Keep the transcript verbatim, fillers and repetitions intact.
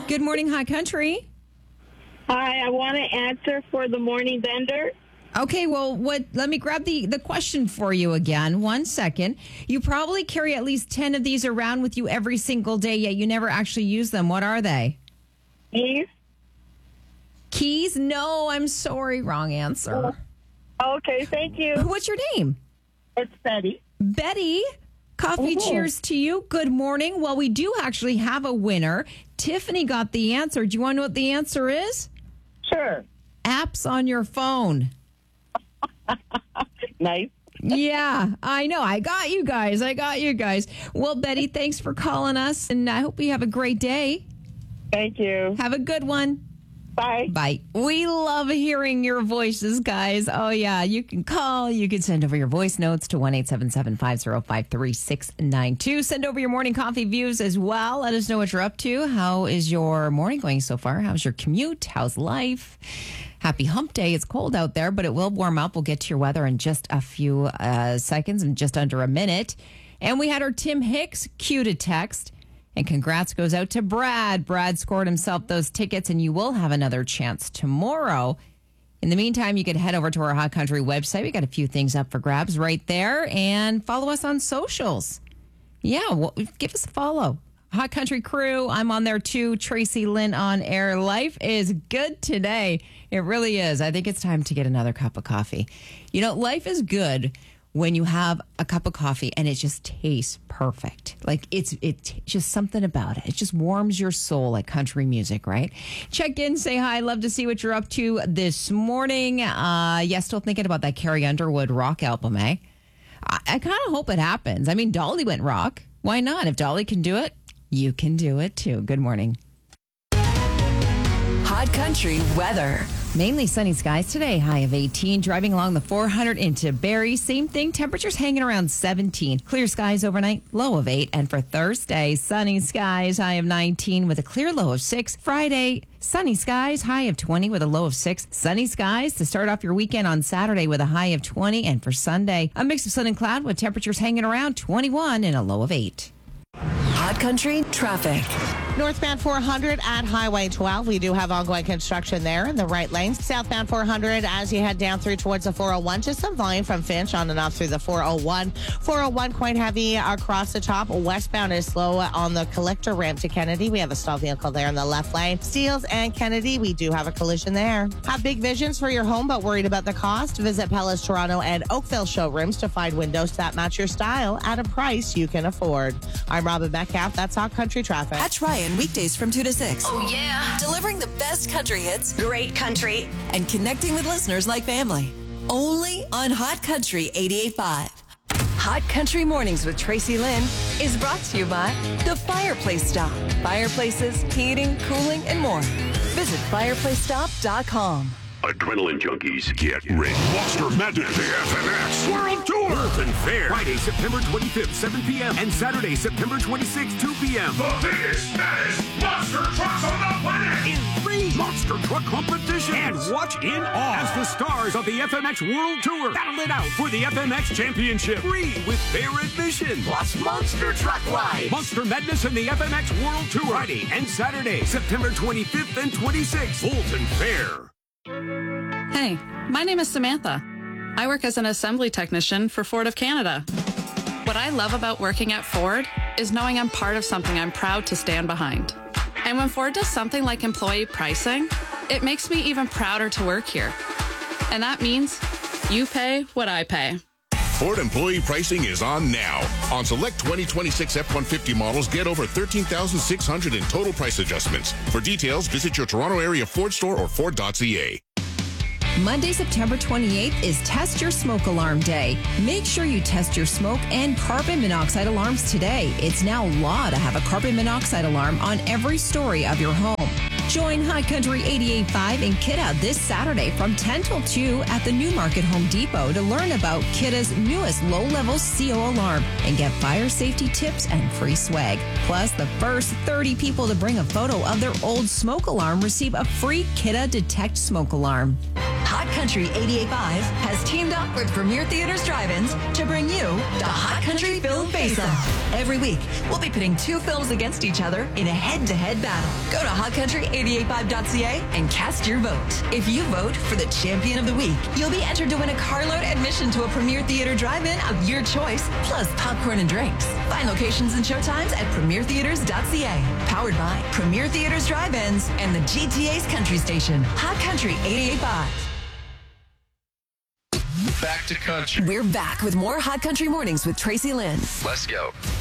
Good morning, Hot Country. Hi, I want to answer for the morning vendor. Okay, well, what? Let me grab the, the question for you again. One second. You probably carry at least ten of these around with you every single day, yet you never actually use them. What are they? Keys. Keys? No, I'm sorry. Wrong answer. Okay, thank you. What's your name? It's Betty. Betty. Coffee Mhm. cheers to you. Good morning. Well, we do actually have a winner. Tiffany got the answer. Do you want to know what the answer is? Sure. Apps on your phone. Nice. Yeah, I know. I got you guys. I got you guys. Well, Betty, thanks for calling us, and I hope you have a great day. Thank you. Have a good one. Bye. Bye. We love hearing your voices, guys. Oh, yeah. You can call. You can send over your voice notes to one eight seven seven, five zero five, three six nine two. Send over your morning coffee views as well. Let us know what you're up to. How is your morning going so far? How's your commute? How's life? Happy hump day. It's cold out there, but it will warm up. We'll get to your weather in just a few uh, seconds, in just under a minute. And we had our Tim Hicks cue to text. And congrats goes out to Brad. Brad scored himself those tickets, and you will have another chance tomorrow. In the meantime, you can head over to our Hot Country website. We got a few things up for grabs right there. And follow us on socials. Yeah, well, give us a follow. Hot Country Crew, I'm on there too. Tracy Lynn on air. Life is good today. It really is. I think it's time to get another cup of coffee. You know, life is good when you have a cup of coffee and it just tastes perfect. Like it's it's just something about it. It just warms your soul like country music, right? Check in, say hi. Love to see what you're up to this morning. Uh, yeah, still thinking about that Carrie Underwood rock album, eh? I, I kind of hope it happens. I mean, Dolly went rock. Why not? If Dolly can do it, you can do it too. Good morning. Hot Country weather. Mainly sunny skies today, high of eighteen. Driving along the four hundred into Barrie, same thing. Temperatures hanging around seventeen. Clear skies overnight, low of eight. And for Thursday, sunny skies, high of nineteen with a clear low of six. Friday, sunny skies, high of twenty with a low of six. Sunny skies to start off your weekend on Saturday with a high of twenty. And for Sunday, a mix of sun and cloud with temperatures hanging around twenty-one and a low of eight. Hot Country traffic. Northbound four hundred at Highway twelve. We do have ongoing construction there in the right lanes. Southbound four hundred as you head down through towards the four oh one. Just some volume from Finch on and off through the four oh one. four oh one quite heavy across the top. Westbound is slow on the collector ramp to Kennedy. We have a stalled vehicle there in the left lane. Steeles and Kennedy, we do have a collision there. Have big visions for your home but worried about the cost? Visit Pella's Toronto and Oakville showrooms to find windows that match your style at a price you can afford. I'm Robin Metcalf. That's Hot Country Traffic. Catch Ryan weekdays from two to six. Oh, yeah. Delivering the best country hits Great country. and connecting with listeners like family. Only on Hot Country eighty-eight point five. Hot Country Mornings with Tracy Lynn is brought to you by The Fireplace Stop. Fireplaces, heating, cooling, and more. Visit fireplace stop dot com. Adrenaline junkies, get ready. Monster Madness, the F M X World Tour. Fulton Fair. Friday, September twenty-fifth, seven p.m. and Saturday, September twenty-sixth, two p.m. The biggest, baddest monster trucks on the planet in three monster truck competitions. And watch in awe as the stars of the F M X World Tour battle it out for the F M X Championship. Free with fair admission. Plus monster truck rides. Monster Madness and the F M X World Tour. Friday and Saturday, September twenty-fifth and twenty-sixth. Fulton Fair. Hey, my name is Samantha. I work as an assembly technician for Ford of Canada. What I love about working at Ford is knowing I'm part of something I'm proud to stand behind. And when Ford does something like employee pricing, it makes me even prouder to work here. And that means you pay what I pay. Ford employee pricing is on now. On select twenty twenty-six F one fifty models, get over thirteen thousand six hundred dollars in total price adjustments. For details, visit your Toronto area Ford store or Ford dot C A. Monday, September twenty-eighth is Test Your Smoke Alarm Day. Make sure you test your smoke and carbon monoxide alarms today. It's now law to have a carbon monoxide alarm on every story of your home. Join Hot Country eighty-eight point five in Kidda this Saturday from ten till two at the Newmarket Home Depot to learn about Kidda's newest low-level C O alarm and get fire safety tips and free swag. Plus, the first thirty people to bring a photo of their old smoke alarm receive a free Kidda Detect smoke alarm. Hot Country Country eighty-eight point five has teamed up with Premier Theaters Drive-Ins to bring you the Hot Country Film Face-Off. Every week, we'll be pitting two films against each other in a head-to-head battle. Go to hot country eighty-eight point five dot c a and cast your vote. If you vote for the champion of the week, you'll be entered to win a carload admission to a Premier Theater Drive-In of your choice, plus popcorn and drinks. Find locations and showtimes at premier theaters dot c a. Powered by Premier Theaters Drive-Ins and the G T A's Country Station, Hot Country eighty-eight point five. Back to country. We're back with more Hot Country Mornings with Tracy Lynn. Let's go.